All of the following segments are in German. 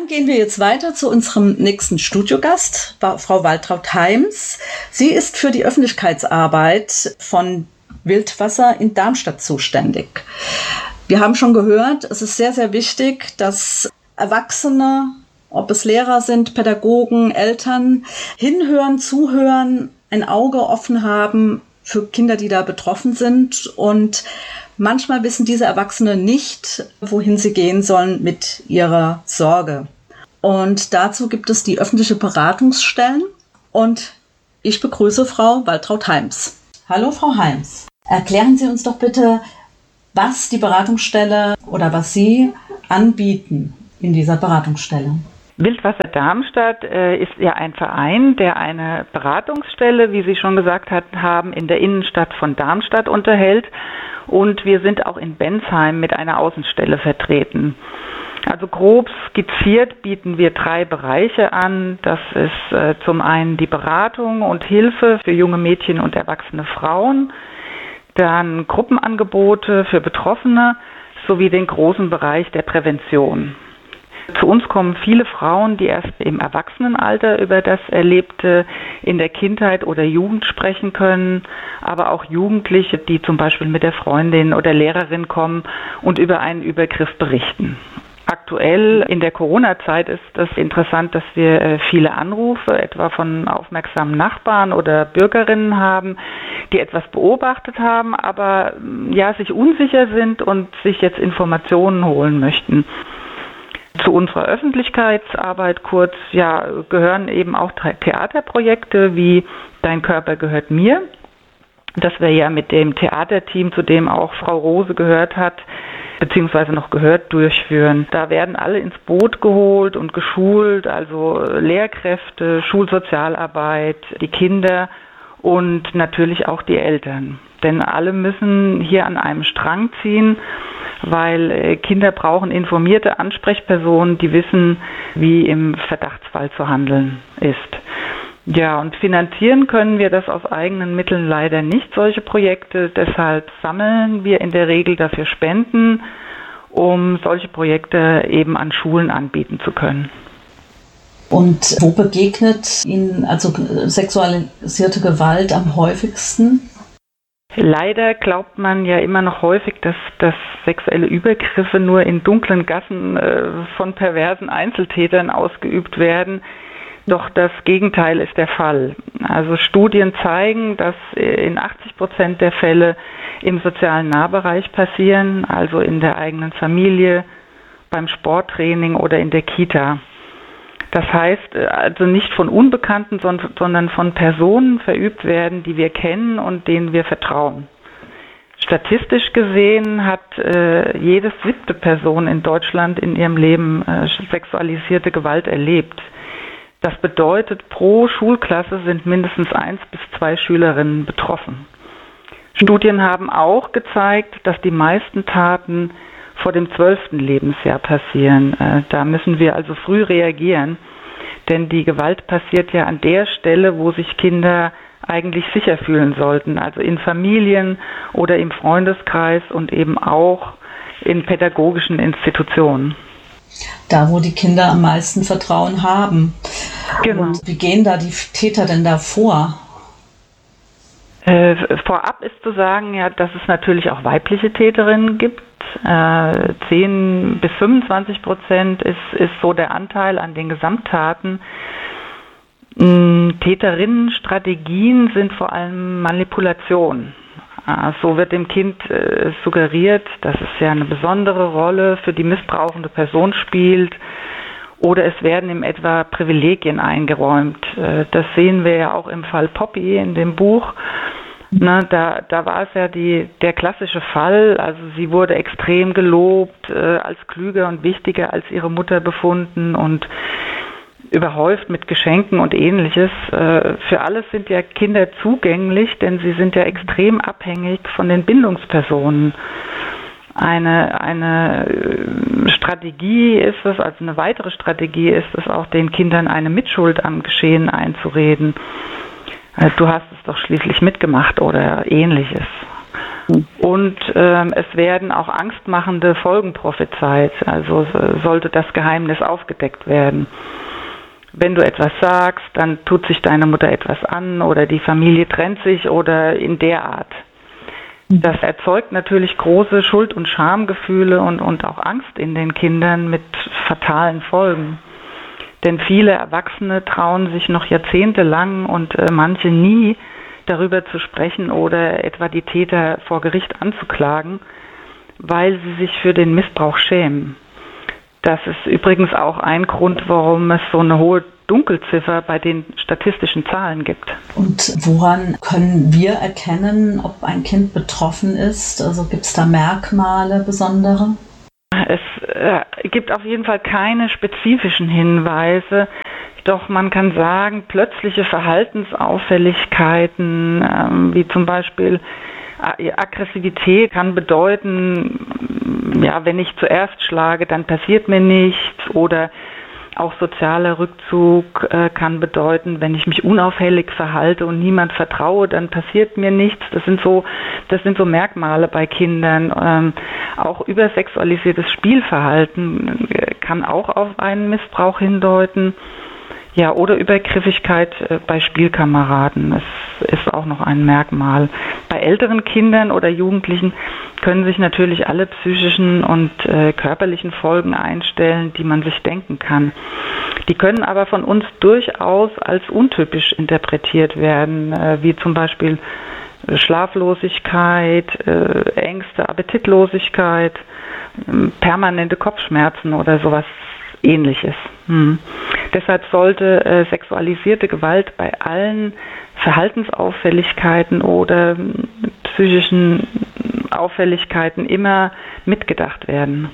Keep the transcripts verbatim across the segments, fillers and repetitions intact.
gehen wir jetzt weiter zu unserem nächsten Studiogast, Frau Waltraud Heims. Sie ist für die Öffentlichkeitsarbeit von Wildwasser in Darmstadt zuständig. Wir haben schon gehört, es ist sehr, sehr wichtig, dass Erwachsene, ob es Lehrer sind, Pädagogen, Eltern, hinhören, zuhören, ein Auge offen haben für Kinder, die da betroffen sind. Und manchmal wissen diese Erwachsenen nicht, wohin sie gehen sollen mit ihrer Sorge. Und dazu gibt es die öffentliche Beratungsstellen. Und ich begrüße Frau Waltraud Heims. Hallo, Frau Heims. Erklären Sie uns doch bitte, was die Beratungsstelle oder was Sie anbieten in dieser Beratungsstelle. Wildwasser Darmstadt äh, ist ja ein Verein, der eine Beratungsstelle, wie Sie schon gesagt hat, haben, in der Innenstadt von Darmstadt unterhält. Und wir sind auch in Bensheim mit einer Außenstelle vertreten. Also grob skizziert bieten wir drei Bereiche an. Das ist äh, zum einen die Beratung und Hilfe für junge Mädchen und erwachsene Frauen, dann Gruppenangebote für Betroffene sowie den großen Bereich der Prävention. Zu uns kommen viele Frauen, die erst im Erwachsenenalter über das Erlebte in der Kindheit oder Jugend sprechen können, aber auch Jugendliche, die zum Beispiel mit der Freundin oder Lehrerin kommen und über einen Übergriff berichten. Aktuell in der Corona-Zeit ist es interessant, dass wir viele Anrufe, etwa von aufmerksamen Nachbarn oder Bürgerinnen haben, die etwas beobachtet haben, aber ja, sich unsicher sind und sich jetzt Informationen holen möchten. Zu unserer Öffentlichkeitsarbeit kurz, ja, gehören eben auch Theaterprojekte wie Dein Körper gehört mir, das wir ja mit dem Theaterteam, zu dem auch Frau Rose gehört hat, beziehungsweise noch gehört, durchführen. Da werden alle ins Boot geholt und geschult, also Lehrkräfte, Schulsozialarbeit, die Kinder und natürlich auch die Eltern. Denn alle müssen hier an einem Strang ziehen, weil Kinder brauchen informierte Ansprechpersonen, die wissen, wie im Verdachtsfall zu handeln ist. Ja, und finanzieren können wir das aus eigenen Mitteln leider nicht, solche Projekte. Deshalb sammeln wir in der Regel dafür Spenden, um solche Projekte eben an Schulen anbieten zu können. Und wo begegnet Ihnen also sexualisierte Gewalt am häufigsten? Leider glaubt man ja immer noch häufig, dass, dass sexuelle Übergriffe nur in dunklen Gassen äh, von perversen Einzeltätern ausgeübt werden. Doch das Gegenteil ist der Fall. Also Studien zeigen, dass in achtzig Prozent der Fälle im sozialen Nahbereich passieren, also in der eigenen Familie, beim Sporttraining oder in der Kita. Das heißt also nicht von Unbekannten, sondern von Personen verübt werden, die wir kennen und denen wir vertrauen. Statistisch gesehen hat äh, jede siebte Person in Deutschland in ihrem Leben äh, sexualisierte Gewalt erlebt. Das bedeutet, pro Schulklasse sind mindestens eins bis zwei Schülerinnen betroffen. Studien haben auch gezeigt, dass die meisten Taten vor dem zwölften Lebensjahr passieren. Da müssen wir also früh reagieren, denn die Gewalt passiert ja an der Stelle, wo sich Kinder eigentlich sicher fühlen sollten, also in Familien oder im Freundeskreis und eben auch in pädagogischen Institutionen. Da, wo die Kinder am meisten Vertrauen haben. Genau. Und wie gehen da die Täter denn da vor? Äh, vorab ist zu sagen, ja, dass es natürlich auch weibliche Täterinnen gibt. Äh, zehn bis fünfundzwanzig Prozent ist, ist so der Anteil an den Gesamttaten. Ähm, Täterinnenstrategien sind vor allem Manipulation. Äh, so wird dem Kind äh, suggeriert, dass es ja eine besondere Rolle für die missbrauchende Person spielt. Oder es werden ihm etwa Privilegien eingeräumt. Äh, das sehen wir ja auch im Fall Poppy in dem Buch. Na, da, da war es ja die, der klassische Fall, also sie wurde extrem gelobt, äh, als klüger und wichtiger als ihre Mutter befunden und überhäuft mit Geschenken und Ähnliches. Äh, für alles sind ja Kinder zugänglich, denn sie sind ja extrem abhängig von den Bindungspersonen. Eine, eine Strategie ist es, also eine weitere Strategie ist es auch, den Kindern eine Mitschuld am Geschehen einzureden. Du hast es doch schließlich mitgemacht oder Ähnliches. Und ähm, es werden auch angstmachende Folgen prophezeit. Also sollte das Geheimnis aufgedeckt werden. Wenn du etwas sagst, dann tut sich deine Mutter etwas an oder die Familie trennt sich oder in der Art. Das erzeugt natürlich große Schuld- und Schamgefühle und, und auch Angst in den Kindern mit fatalen Folgen. Denn viele Erwachsene trauen sich noch jahrzehntelang und äh, manche nie darüber zu sprechen oder etwa die Täter vor Gericht anzuklagen, weil sie sich für den Missbrauch schämen. Das ist übrigens auch ein Grund, warum es so eine hohe Dunkelziffer bei den statistischen Zahlen gibt. Und woran können wir erkennen, ob ein Kind betroffen ist? Also gibt es da Merkmale, besondere? Es äh, gibt auf jeden Fall keine spezifischen Hinweise, doch man kann sagen, plötzliche Verhaltensauffälligkeiten, ähm, wie zum Beispiel äh, Aggressivität kann bedeuten, ja, wenn ich zuerst schlage, dann passiert mir nichts, oder auch sozialer Rückzug äh, kann bedeuten, wenn ich mich unauffällig verhalte und niemand vertraue, dann passiert mir nichts. Das sind so, das sind so Merkmale bei Kindern. Ähm, auch übersexualisiertes Spielverhalten äh, kann auch auf einen Missbrauch hindeuten. Ja, oder Übergriffigkeit äh, bei Spielkameraden. Das ist auch noch ein Merkmal. Bei älteren Kindern oder Jugendlichen können sich natürlich alle psychischen und äh, körperlichen Folgen einstellen, die man sich denken kann. Die können aber von uns durchaus als untypisch interpretiert werden, äh, wie zum Beispiel Schlaflosigkeit, äh, Ängste, Appetitlosigkeit, äh, permanente Kopfschmerzen oder sowas Ähnliches. Hm. Deshalb sollte äh, sexualisierte Gewalt bei allen Verhaltensauffälligkeiten oder äh, psychischen Auffälligkeiten immer mitgedacht werden.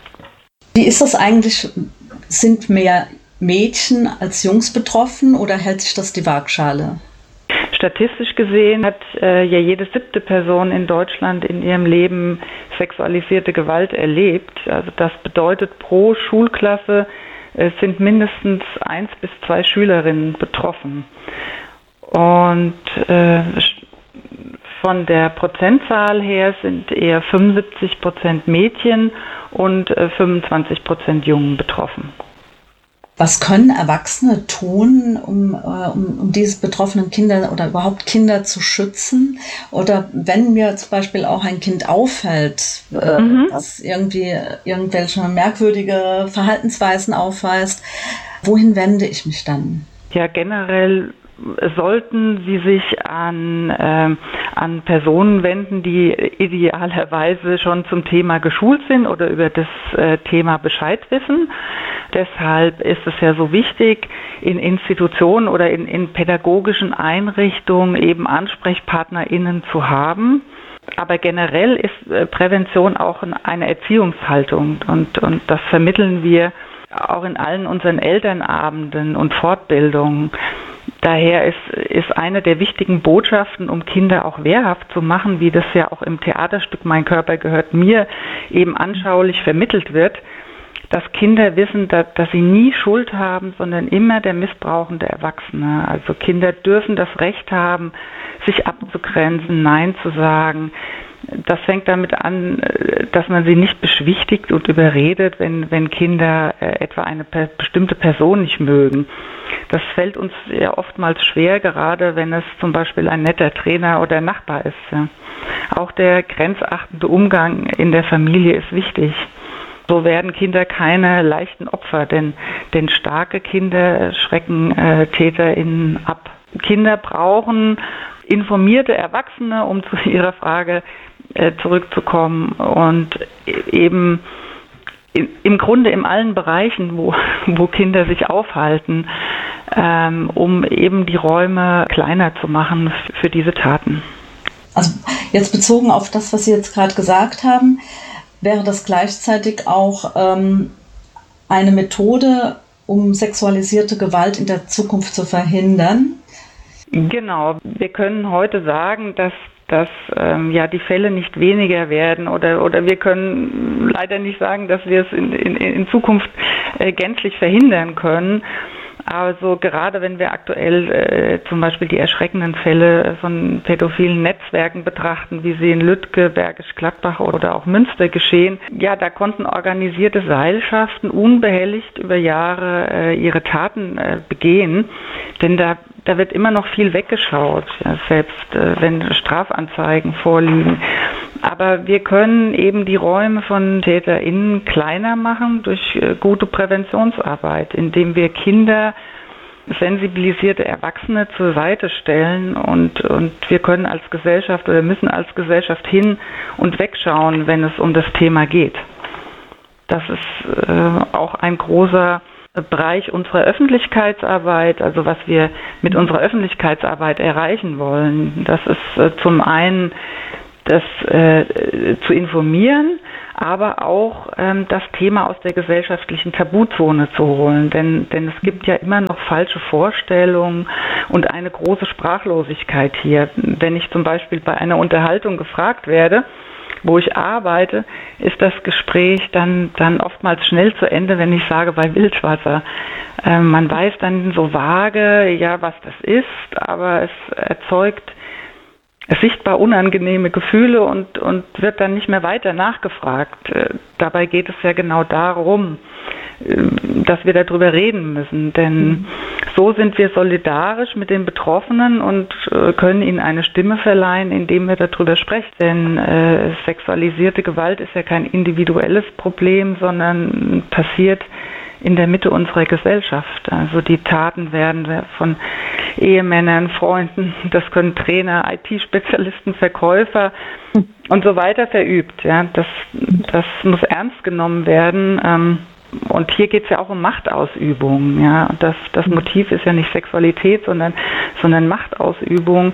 Wie ist das eigentlich? Sind mehr Mädchen als Jungs betroffen oder hält sich das die Waagschale? Statistisch gesehen hat äh, ja jede siebte Person in Deutschland in ihrem Leben sexualisierte Gewalt erlebt. Also das bedeutet, pro Schulklasse äh, sind mindestens eins bis zwei Schülerinnen betroffen. Und äh, von der Prozentzahl her sind eher fünfundsiebzig Prozent Mädchen und äh, fünfundzwanzig Prozent Jungen betroffen. Was können Erwachsene tun, um, äh, um, um diese betroffenen Kinder oder überhaupt Kinder zu schützen? Oder wenn mir zum Beispiel auch ein Kind auffällt, äh, mhm. das irgendwie irgendwelche merkwürdige Verhaltensweisen aufweist, wohin wende ich mich dann? Ja, generell sollten Sie sich an, äh, an Personen wenden, die idealerweise schon zum Thema geschult sind oder über das äh, Thema Bescheid wissen. Deshalb ist es ja so wichtig, in Institutionen oder in, in pädagogischen Einrichtungen eben AnsprechpartnerInnen zu haben. Aber generell ist äh, Prävention auch eine Erziehungshaltung, und, und das vermitteln wir auch in allen unseren Elternabenden und Fortbildungen. Daher ist, ist eine der wichtigen Botschaften, um Kinder auch wehrhaft zu machen, wie das ja auch im Theaterstück Mein Körper gehört mir eben anschaulich vermittelt wird, dass Kinder wissen, dass, dass sie nie Schuld haben, sondern immer der missbrauchende Erwachsene. Also Kinder dürfen das Recht haben, sich abzugrenzen, Nein zu sagen. Das fängt damit an, dass man sie nicht beschwichtigt und überredet, wenn, wenn Kinder äh, etwa eine per- bestimmte Person nicht mögen. Das fällt uns ja oftmals schwer, gerade wenn es zum Beispiel ein netter Trainer oder Nachbar ist. Ja. Auch der grenzachtende Umgang in der Familie ist wichtig. So werden Kinder keine leichten Opfer, denn, denn starke Kinder schrecken äh, TäterInnen ab. Kinder brauchen informierte Erwachsene, um zu Ihrer Frage äh, zurückzukommen, und eben in, im Grunde in allen Bereichen, wo, wo Kinder sich aufhalten, ähm, um eben die Räume kleiner zu machen f- für diese Taten. Also jetzt bezogen auf das, was Sie jetzt gerade gesagt haben, wäre das gleichzeitig auch ähm, eine Methode, um sexualisierte Gewalt in der Zukunft zu verhindern? Genau. Wir können heute sagen, dass, dass ähm, ja, die Fälle nicht weniger werden, oder, oder wir können leider nicht sagen, dass wir es in, in, in Zukunft äh, gänzlich verhindern können. Also gerade wenn wir aktuell äh, zum Beispiel die erschreckenden Fälle von pädophilen Netzwerken betrachten, wie sie in Lüttke, Bergisch Gladbach oder auch Münster geschehen, ja, da konnten organisierte Seilschaften unbehelligt über Jahre äh, ihre Taten äh, begehen, denn da Da wird immer noch viel weggeschaut, ja, selbst äh, wenn Strafanzeigen vorliegen. Aber wir können eben die Räume von TäterInnen kleiner machen durch äh, gute Präventionsarbeit, indem wir Kinder, sensibilisierte Erwachsene zur Seite stellen und, und wir können als Gesellschaft oder müssen als Gesellschaft hin und wegschauen, wenn es um das Thema geht. Das ist äh, auch ein großer Bereich unserer Öffentlichkeitsarbeit, also was wir mit unserer Öffentlichkeitsarbeit erreichen wollen. Das ist äh, zum einen das äh, zu informieren, aber auch ähm, das Thema aus der gesellschaftlichen Tabuzone zu holen. Denn, denn es gibt ja immer noch falsche Vorstellungen und eine große Sprachlosigkeit hier. Wenn ich zum Beispiel bei einer Unterhaltung gefragt werde, wo ich arbeite, ist das Gespräch dann, dann oftmals schnell zu Ende, wenn ich sage, bei Wildwasser. Äh, man weiß dann so vage, ja, was das ist, aber es erzeugt sichtbar unangenehme Gefühle und, und wird dann nicht mehr weiter nachgefragt. Äh, dabei geht es ja genau darum, äh, dass wir darüber reden müssen, denn mhm. so sind wir solidarisch mit den Betroffenen und äh, können ihnen eine Stimme verleihen, indem wir darüber sprechen. Denn äh, sexualisierte Gewalt ist ja kein individuelles Problem, sondern passiert in der Mitte unserer Gesellschaft. Also die Taten werden von Ehemännern, Freunden, das können Trainer, I T-Spezialisten, Verkäufer und so weiter verübt. Ja, das, das muss ernst genommen werden. Ähm, Und hier geht es ja auch um Machtausübung. Ja? Das, das Motiv ist ja nicht Sexualität, sondern, sondern Machtausübung.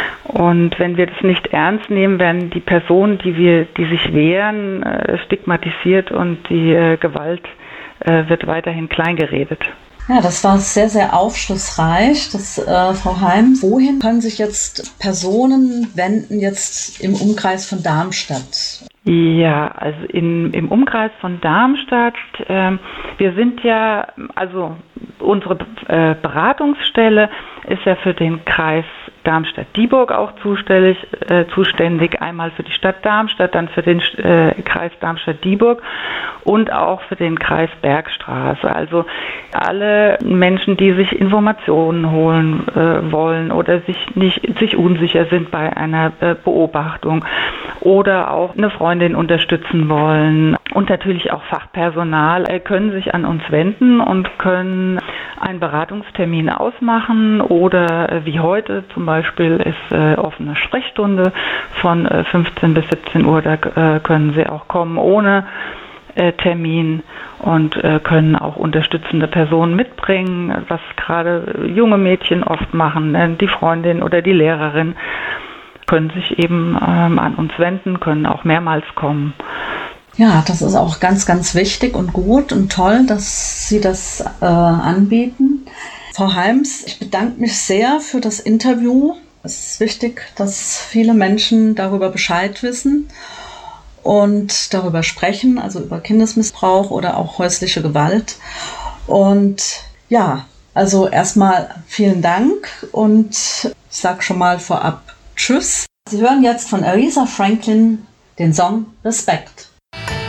Und wenn wir das nicht ernst nehmen, werden die Personen, die, wir, die sich wehren, äh, stigmatisiert und die äh, Gewalt äh, wird weiterhin kleingeredet. Ja, das war sehr, sehr aufschlussreich, das, äh, Frau Heim. Wohin können sich jetzt Personen wenden, jetzt im Umkreis von Darmstadt? Ja, also in, im Umkreis von Darmstadt, äh, wir sind ja, also unsere äh, Beratungsstelle ist ja für den Kreis Darmstadt-Dieburg auch zuständig, äh, zuständig, einmal für die Stadt Darmstadt, dann für den äh, Kreis Darmstadt-Dieburg und auch für den Kreis Bergstraße. Also alle Menschen, die sich Informationen holen äh, wollen oder sich nicht sich unsicher sind bei einer äh, Beobachtung oder auch eine Freundin unterstützen wollen und natürlich auch Fachpersonal, äh, können sich an uns wenden und können einen Beratungstermin ausmachen oder äh, wie heute zum Beispiel ist äh, offene Sprechstunde von äh, fünfzehn bis siebzehn Uhr, da äh, können Sie auch kommen ohne äh, Termin und äh, können auch unterstützende Personen mitbringen, was gerade junge Mädchen oft machen, äh, die Freundin oder die Lehrerin können sich eben ähm, an uns wenden, können auch mehrmals kommen. Ja, das ist auch ganz, ganz wichtig und gut und toll, dass Sie das äh, anbieten. Frau Heims, ich bedanke mich sehr für das Interview. Es ist wichtig, dass viele Menschen darüber Bescheid wissen und darüber sprechen, also über Kindesmissbrauch oder auch häusliche Gewalt. Und ja, also erstmal vielen Dank und ich sage schon mal vorab Tschüss. Sie hören jetzt von Aretha Franklin den Song Respect.